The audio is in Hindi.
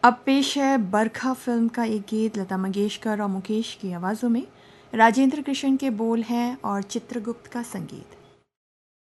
अब पेश है बरखा फिल्म का एक गीत लता मंगेशकर और मुकेश की आवाज़ों में। राजेंद्र कृष्ण के बोल हैं और चित्रगुप्त का संगीत।